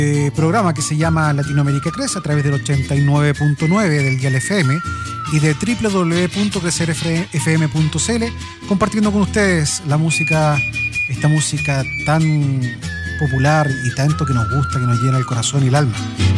Programa que se llama Latinoamérica Crece a través del 89.9 del dial FM y de www.crecerfm.cl, compartiendo con ustedes la música, esta música tan popular y tanto que nos gusta, que nos llena el corazón y el alma.